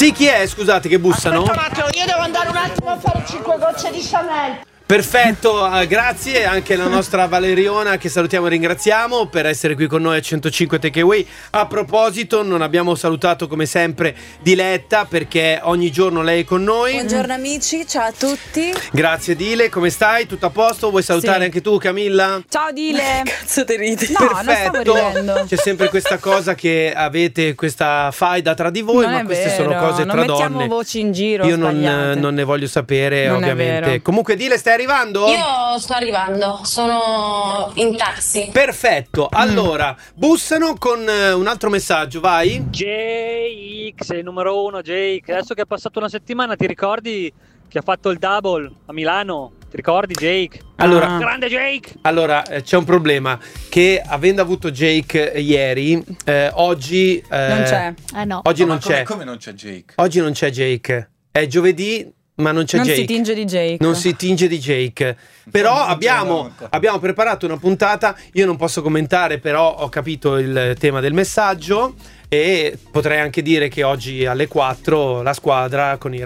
Sì, chi è? Scusate che bussano. Aspetta un attimo, io devo andare un attimo a fare 5 gocce di Chanel. Perfetto, grazie anche alla nostra Valeriona che salutiamo e ringraziamo per essere qui con noi a 105 Takeaway. A proposito, non abbiamo salutato come sempre Diletta perché ogni giorno lei è con noi. Buongiorno amici, ciao a tutti. Grazie Dile, come stai? Tutto a posto? Vuoi salutare Sì. anche tu Camilla? Ciao Dile. Cazzo te ridi? No, non stavo ridendo. C'è sempre questa cosa che avete questa faida tra di voi, Non ma è queste vero, sono cose non tra mettiamo donne. voci in giro Io non sbagliate. ne voglio sapere, Non è ovviamente. vero. Comunque Dile, stai arrivando? Io sto arrivando, sono in taxi. Perfetto, allora bussano con un altro messaggio, vai. JX, il numero 1, Jake. Adesso che è passata una settimana, ti ricordi che ha fatto il double a Milano? Ti ricordi, Jake? Allora, Grande Jake! allora c'è un problema che avendo avuto Jake ieri, oggi Non c'è. No. Oggi non Ma c'è. come non c'è Jake? Oggi non c'è Jake. È giovedì, ma non c'è Non Jake. si tinge di Jake. Non si tinge di Jake. Però Non abbiamo preparato una puntata. Io non posso commentare, però ho capito il tema del messaggio. E potrei anche dire che oggi alle 4 la squadra con i